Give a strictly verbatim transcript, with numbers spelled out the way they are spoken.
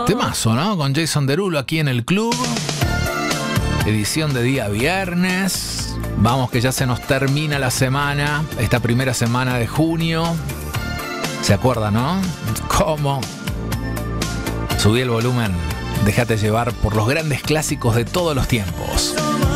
Temazo, ¿no? Con Jason Derulo aquí en el club. Edición de día viernes. Vamos que ya se nos termina la semana. Esta primera semana de junio. ¿Se acuerdan, no? ¿Cómo? Subí el volumen. Déjate llevar por los grandes clásicos de todos los tiempos.